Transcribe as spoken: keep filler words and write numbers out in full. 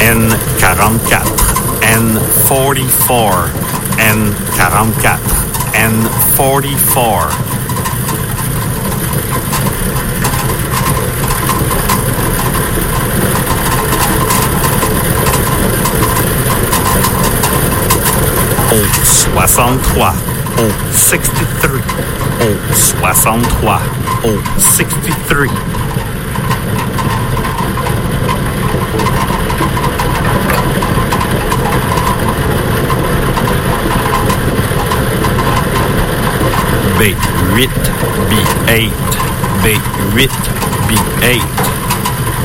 N quarante-quatre, N quarante-quatre, N quarante-quatre, N quarante-quatre. O soixante-trois, O sixty-three, O soixante-trois, O sixty-three. B huit, B eight, B huit, B eight.